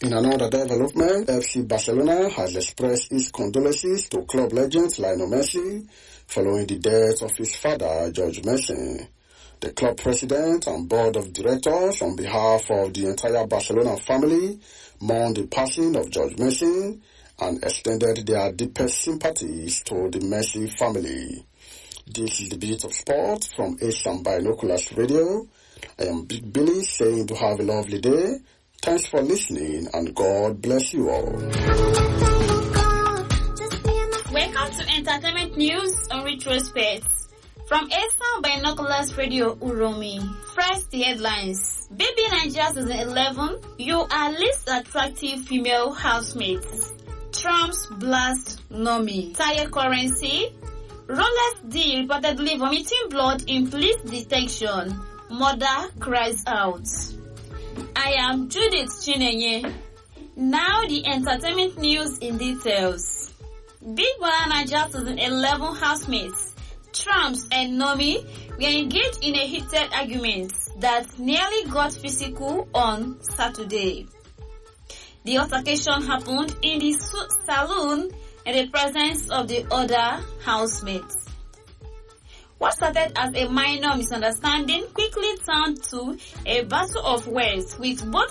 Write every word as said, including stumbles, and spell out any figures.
In another development, F C Barcelona has expressed its condolences to club legend Lionel Messi following the death of his father, George Messi. The club president and board of directors, on behalf of the entire Barcelona family, mourned the passing of George Messi and extended their deepest sympathies to the Messi family. This is the Beat of Sport from Asian Binoculars Radio. I am Big Billy saying to have a lovely day. Thanks for listening and God bless you all. Welcome to Entertainment News on Retrospect. From Asian Binoculars Radio Uromi. First, the headlines. Baby Nigeria season eleven, you are least attractive female housemates. Trump's blast Nomi. Tire currency. Rolex D reportedly vomiting blood in police detection. Mother cries out. I am Judith Chinenye. Now the entertainment news in details. Big Brother Nigeria season eleven housemates Trumps and Nomi were engaged in a heated argument that nearly got physical on Saturday. The altercation happened in the saloon in the presence of the other housemates. What started as a minor misunderstanding quickly turned to a battle of words, with both